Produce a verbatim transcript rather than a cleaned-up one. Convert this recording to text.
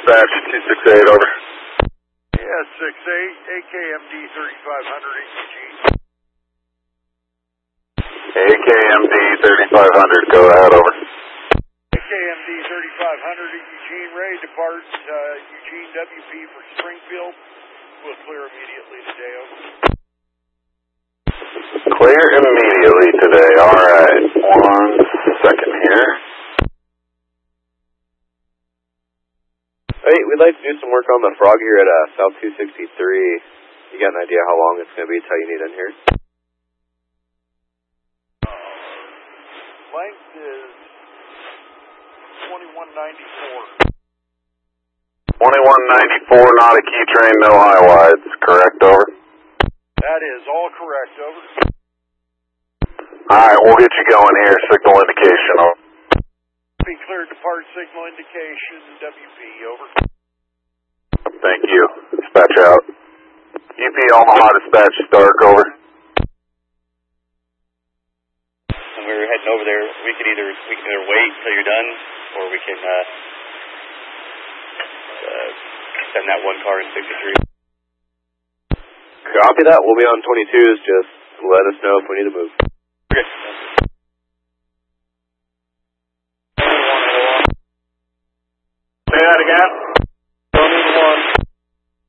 dispatch, two six eight, over. Yeah, six eight, A K M D thirty-five hundred in Eugene. A K M D thirty-five hundred, go ahead, over. A K M D thirty-five hundred in Eugene, ready to depart uh, Eugene W P for Springfield. We'll clear immediately today, over. Clear immediately today, alright. One second here. Hey, we'd like to do some work on the frog here at uh, South two sixty-three. You got an idea how long it's going to be until you need in here? Uh, length is twenty-one ninety-four. twenty-one ninety-four, not a key train, no high wides, correct, over? That is all correct, over. Alright, we'll get you going here, signal indication, over. Be cleared depart signal indication, W P, over. Thank you. Dispatch out. U P Omaha dispatch, Stark, over. When we were heading over there, we could either we can either wait until you're done, or we can uh, uh, send that one car in sixty-three. Copy that. We'll be on twenty-twos. Just let us know if we need to move.